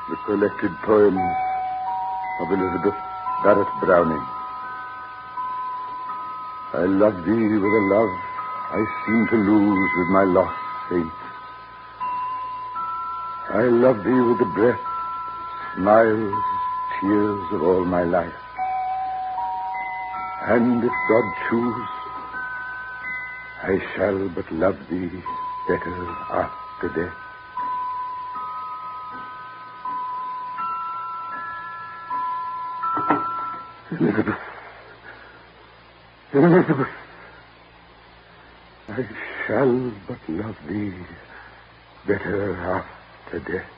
The collected poems of Elizabeth Barrett Browning. I love thee with a love I seem to lose with my lost saint. I love thee with the breath, smiles, tears of all my life. And if God choose, I shall but love thee better after death. Elizabeth. Elizabeth. I shall but love thee better after death.